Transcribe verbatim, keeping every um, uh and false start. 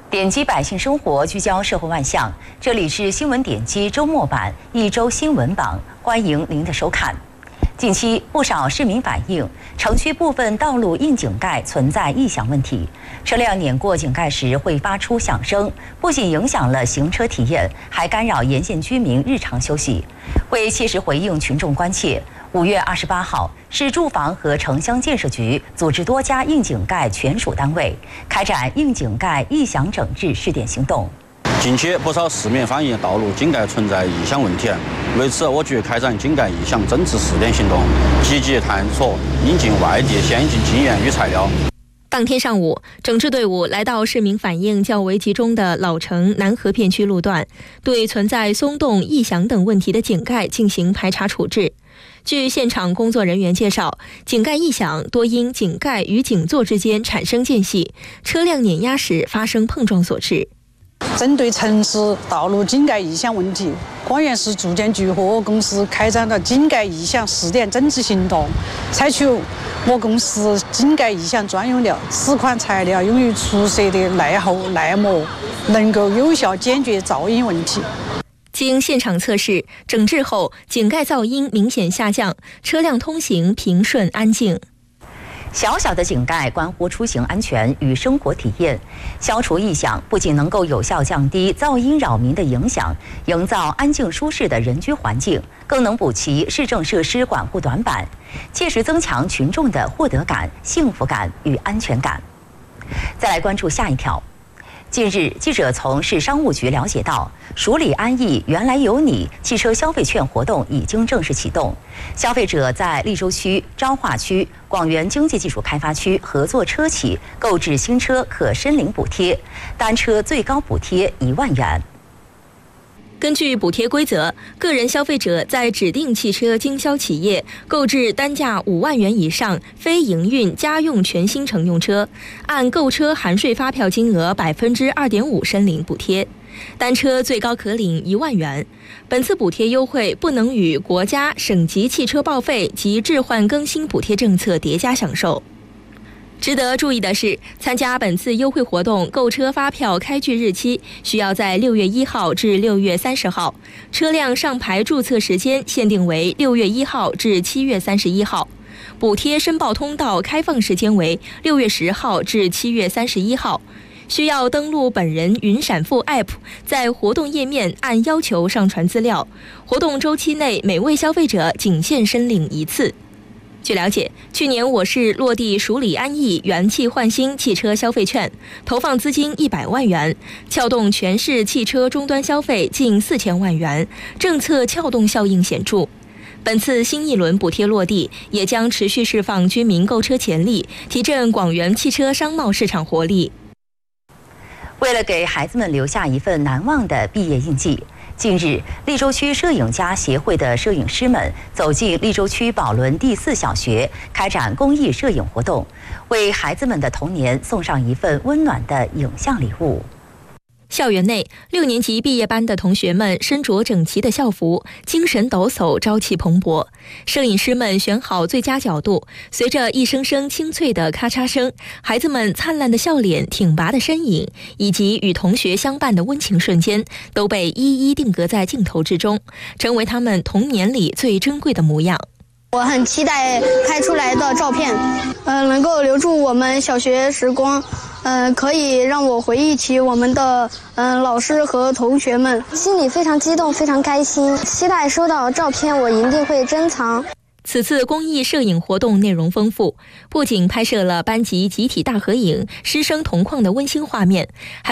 点击百姓生活，聚焦社会万象。这里是新闻点击周末版一周新闻榜，欢迎您的收看。近期，不少市民反映，城区部分道路窨井盖存在异响问题，车辆碾过井盖时会发出响声，不仅影响了行车体验，还干扰沿线居民日常休息。为切实回应群众关切，五月二十八号，市住房和城乡建设局组织多家窨井盖权属单位开展窨井盖异响整治试点行动。 近期不少市民反映道路井盖存在异响问题，为此我局开展井盖异响整治试点行动，积极探索引进外地先进经验与材料。 当天上午，整治队伍来到市民反映较为集中的老城南河片区路段，对存在松动、异响等问题的井盖进行排查处置。据现场工作人员介绍，井盖异响多因井盖与井座之间产生间隙，车辆碾压时发生碰撞所致。 针对城市道路井盖异响问题，广源市住建局和我公司开展了井盖异响试点整治行动，采取我公司井盖异响专用料，此款材料用于出色的耐候耐磨，能够有效解决噪音问题。 经现场测试整治后，井盖噪音明显下降，车辆通行平顺安静。 小小的井盖关乎出行安全与生活体验，消除异响不仅能够有效降低噪音扰民的影响，营造安静舒适的人居环境，更能补齐市政设施管护短板，切实增强群众的获得感、幸福感与安全感。再来关注下一条。近日，记者从市商务局了解到，蜀里安逸原来有你汽车消费券活动已经正式启动，消费者在利州区、昭化区、广元经济技术开发区合作车企购置新车可申领补贴，单车最高补贴一万元。 根据补贴规则，个人消费者在指定汽车经销企业购置单价五万元以上非营运家用全新乘用车，按购车含税发票金额百分之二点五申领补贴，单车最高可领一万元。本次补贴优惠不能与国家、省级汽车报废及置换更新补贴政策叠加享受。值得注意的是，参加本次优惠活动购车发票开具日期需要在六月一号至六月三十号，车辆上牌注册时间限定为六月一号至七月三十一号，补贴申报通道开放时间为六月十号至七月三十一号。需要登录本人云闪付 App， 在活动页面按要求上传资料。活动周期内每位消费者仅限申领一次。据了解，去年我市落地蜀里安逸元气焕新汽车消费券，投放资金一百万元，撬动全市汽车终端消费近四千万元，政策撬动效应显著。本次新一轮补贴落地，也将持续释放居民购车潜力，提振广元汽车商贸市场活力。 为了给孩子们留下一份难忘的毕业印记，近日，利州区摄影家协会的摄影师们走进利州区宝轮第四小学，开展公益摄影活动，为孩子们的童年送上一份温暖的影像礼物。 校园内，六年级毕业班的同学们身着整齐的校服，精神抖擞，朝气蓬勃。摄影师们选好最佳角度，随着一声声清脆的咔嚓声，孩子们灿烂的笑脸、挺拔的身影，以及与同学相伴的温情瞬间，都被一一定格在镜头之中，成为他们童年里最珍贵的模样。 我很期待拍出来的照片，呃，能够留住我们小学时光，呃，可以让我回忆起我们的嗯、呃、老师和同学们， 心里非常激动，非常开心，期待收到照片，我一定会珍藏。 此次公益摄影活动内容丰富，不仅拍摄了班级集体大合影、师生同框的温馨画面，还